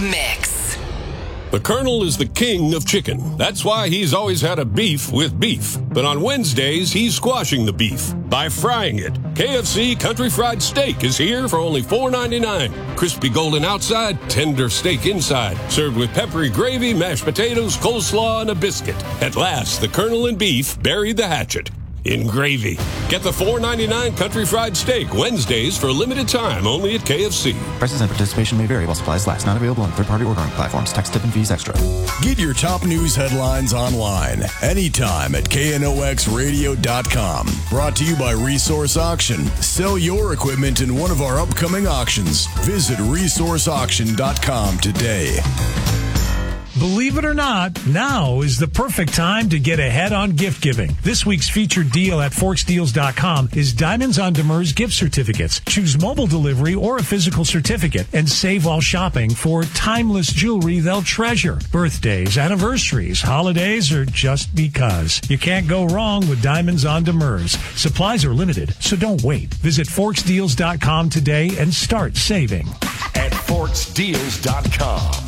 Mix. The Colonel is the king of chicken. That's why he's always had a beef with beef. But on Wednesdays, he's squashing the beef by frying it. KFC Country Fried Steak is here for only $4.99. Crispy golden outside, tender steak inside. Served with peppery gravy, mashed potatoes, coleslaw, and a biscuit. At last, the Colonel and beef buried the hatchet in gravy. Get the $4.99 Country Fried Steak Wednesdays for a limited time only at KFC. Prices and participation may vary while supplies last. Not available on third-party ordering platforms. Tax, tip, and fees extra. Get your top news headlines online anytime at knoxradio.com. Brought to you by Resource Auction. Sell your equipment in one of our upcoming auctions. Visit resourceauction.com today. Believe it or not, now is the perfect time to get ahead on gift giving. This week's featured deal at forksdeals.com is Diamonds on Demers gift certificates. Choose mobile delivery or a physical certificate and save while shopping for timeless jewelry they'll treasure. Birthdays, anniversaries, holidays, or just because. You can't go wrong with Diamonds on Demers. Supplies are limited, so don't wait. Visit forksdeals.com today and start saving. At forksdeals.com.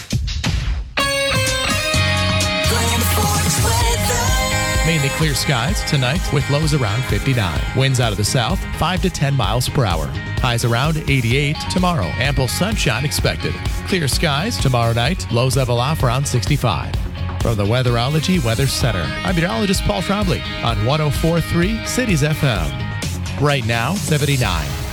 Mainly clear skies tonight with lows around 59. Winds out of the south, 5 to 10 miles per hour. Highs around 88 tomorrow. Ample sunshine expected. Clear skies tomorrow night. Lows level off around 65. From the Weatherology Weather Center, I'm meteorologist Paul Trombley on 104.3 Cities FM. Right now, 79.